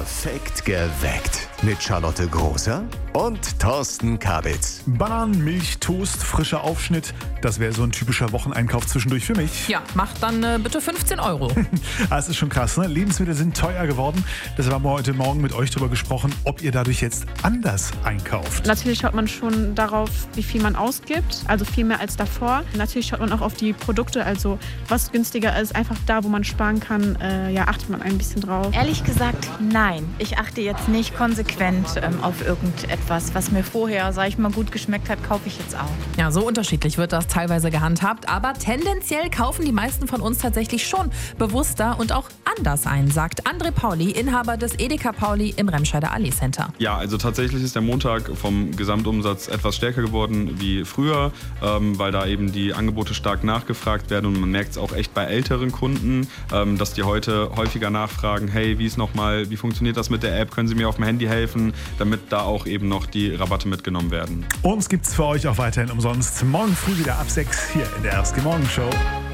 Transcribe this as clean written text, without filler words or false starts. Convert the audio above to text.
Perfekt geweckt. Mit Charlotte Großer und Thorsten Kabitz. Bananen, Milch, Toast, frischer Aufschnitt. Das wäre so ein typischer Wocheneinkauf zwischendurch für mich. Ja, macht dann bitte 15 €. Das ist schon krass, ne? Lebensmittel sind teuer geworden. Deshalb haben wir heute Morgen mit euch darüber gesprochen, ob ihr dadurch jetzt anders einkauft. Natürlich schaut man schon darauf, wie viel man ausgibt, also viel mehr als davor. Natürlich schaut man auch auf die Produkte, also was günstiger ist. Einfach da, wo man sparen kann, achtet man ein bisschen drauf. Ehrlich gesagt, nein. Ich achte jetzt nicht konsequent auf irgendetwas, was mir vorher, sag ich mal, gut geschmeckt hat, kaufe ich jetzt auch. Ja, so unterschiedlich wird das teilweise gehandhabt, aber tendenziell kaufen die meisten von uns tatsächlich schon bewusster und auch anders ein, sagt André Pauli, Inhaber des Edeka Pauli im Remscheider Allee Center. Ja, also tatsächlich ist der Montag vom Gesamtumsatz etwas stärker geworden wie früher, weil da eben die Angebote stark nachgefragt werden und man merkt es auch echt bei älteren Kunden, dass die heute häufiger nachfragen, hey, wie funktioniert das mit der App, können Sie mir auf dem Handy helfen, damit da auch eben noch die Rabatte mitgenommen werden. Uns gibt's für euch auch weiterhin umsonst. Morgen früh wieder ab 6 hier in der RSG Morgen Show.